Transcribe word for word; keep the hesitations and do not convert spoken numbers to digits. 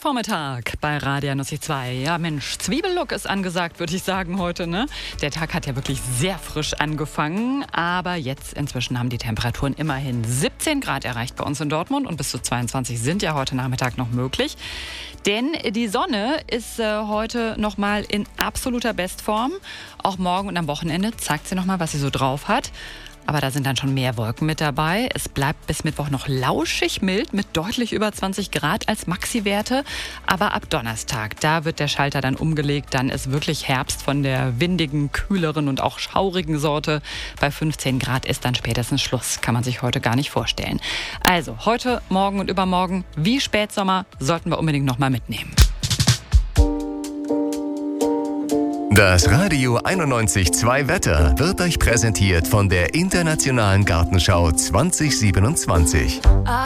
Vormittag bei Radio Nussig zwei. Ja Mensch, Zwiebellook ist angesagt, würde ich sagen heute, ne? Der Tag hat ja wirklich sehr frisch angefangen, aber jetzt inzwischen haben die Temperaturen immerhin siebzehn Grad erreicht bei uns in Dortmund und bis zu zweiundzwanzig sind ja heute Nachmittag noch möglich. Denn die Sonne ist äh, heute nochmal in absoluter Bestform. Auch morgen und am Wochenende zeigt sie nochmal, was sie so drauf hat. Aber da sind dann schon mehr Wolken mit dabei. Es bleibt bis Mittwoch noch lauschig mild mit deutlich über zwanzig Grad als Maxi-Werte. Aber ab Donnerstag, da wird der Schalter dann umgelegt. Dann ist wirklich Herbst von der windigen, kühleren und auch schaurigen Sorte. Bei fünfzehn Grad ist dann spätestens Schluss. Kann man sich heute gar nicht vorstellen. Also heute, morgen und übermorgen, wie Spätsommer, sollten wir unbedingt noch mal mitnehmen. Das Radio einundneunzig Komma zwei Wetter wird euch präsentiert von der Internationalen Gartenschau zwanzig siebenundzwanzig.